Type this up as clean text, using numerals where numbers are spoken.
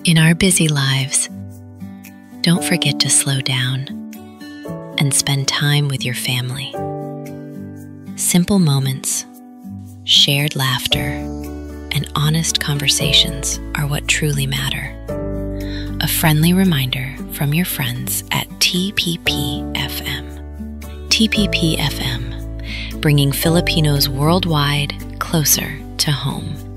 In our busy lives, don't forget to slow down and spend time with your family. Simple moments, shared laughter, and honest conversations are what truly matter. A friendly reminder from your friends at TPP FM. TPP FM, bringing Filipinos worldwide closer to home.